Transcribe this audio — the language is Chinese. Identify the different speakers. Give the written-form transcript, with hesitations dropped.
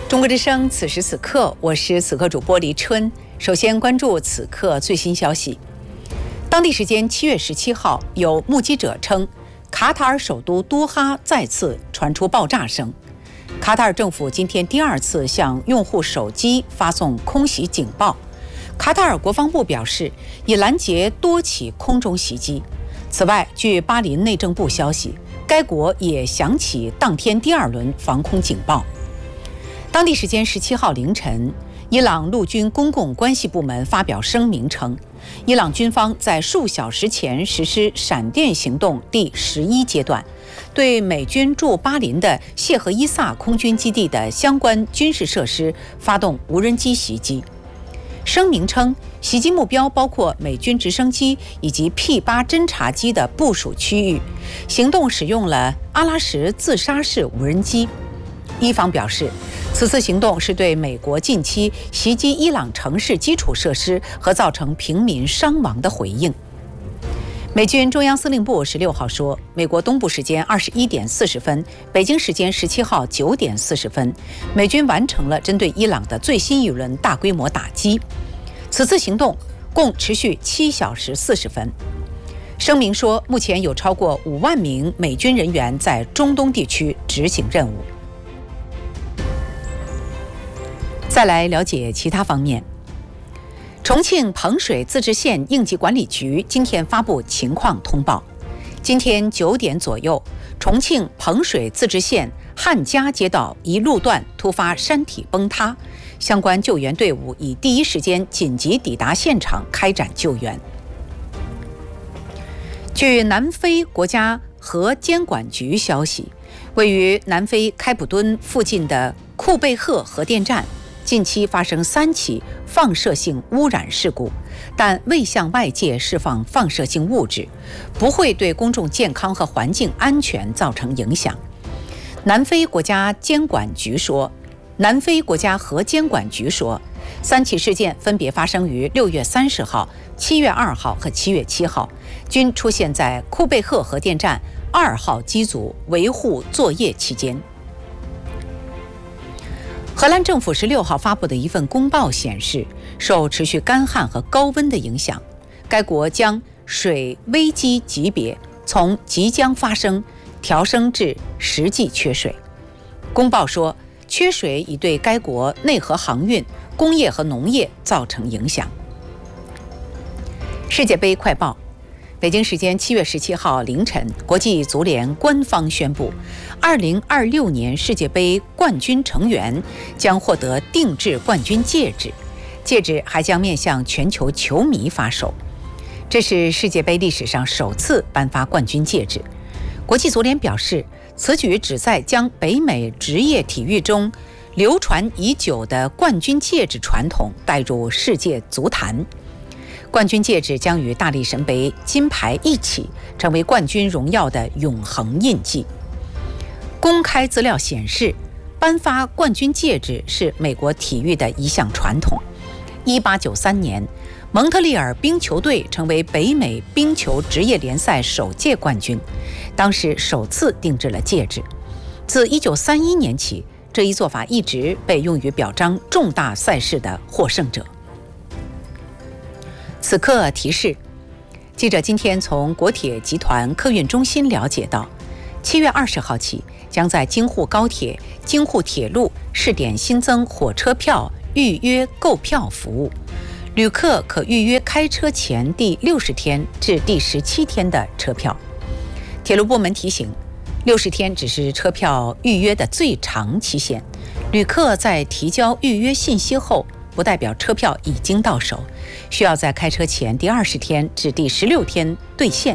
Speaker 1: 中国之声，此时此刻，我是此刻主播黎春。首先关注此刻最新消息。当地时间7月17号，有目击者称，卡塔尔首都多哈再次传出爆炸声。卡塔尔政府今天第二次向用户手机发送空袭警报。卡塔尔国防部表示，已拦截多起空中袭击。此外，据巴林内政部消息，该国也响起当天第二轮防空警报。当地时间17号凌晨，伊朗陆军公共关系部门发表声明称，伊朗军方在数小时前实施闪电行动第11阶段，对美军驻巴林的谢赫伊萨空军基地的相关军事设施发动无人机袭击。声明称，袭击目标包括美军直升机以及 P-8 侦察机的部署区域，行动使用了阿拉什自杀式无人机。伊方表示，此次行动是对美国近期袭击伊朗城市基础设施和造成平民伤亡的回应。美军中央司令部16号说，美国东部时间21点40分，北京时间17号9点40分，美军完成了针对伊朗的最新一轮大规模打击。此次行动共持续7小时40分。声明说，目前有超过5万名美军人员在中东地区执行任务。再来了解其他方面。重庆彭水自治县应急管理局今天发布情况通报，今天9点左右，重庆彭水自治县汉家街道一路段突发山体崩塌，相关救援队伍已第一时间紧急抵达现场开展救援。据南非国家核监管局消息，位于南非开普敦附近的库贝赫核电站近期发生3起放射性污染事故，但未向外界释放放射性物质，不会对公众健康和环境安全造成影响。南非国家监管局说，南非国家核监管局说，3起事件分别发生于6月30号、7月2号和7月7号，均出现在库贝赫核电站2号机组维护作业期间。荷兰政府16号发布的一份公报显示，受持续干旱和高温的影响，该国将水危机级别从即将发生调升至实际缺水。公报说，缺水已对该国内河航运、工业和农业造成影响。世界杯快报。北京时间7月17号凌晨，国际足联官方宣布，2026年世界杯冠军成员将获得定制冠军戒指，戒指还将面向全球球迷发售。这是世界杯历史上首次颁发冠军戒指。国际足联表示，此举旨在将北美职业体育中流传已久的冠军戒指传统带入世界足坛。冠军戒指将与大力神杯金牌一起，成为冠军荣耀的永恒印记。公开资料显示，颁发冠军戒指是美国体育的一项传统。1893年，蒙特利尔冰球队成为北美冰球职业联赛首届冠军，当时首次定制了戒指。自1931年起，这一做法一直被用于表彰重大赛事的获胜者。此刻提示，记者今天从国铁集团客运中心了解到，7月20号起将在京沪高铁、京沪铁路试点新增火车票预约购票服务，旅客可预约开车前第60天至第17天的车票。铁路部门提醒，60天只是车票预约的最长期限，旅客在提交预约信息后，不代表车票已经到手，需要在开车前第20天至第16天兑现。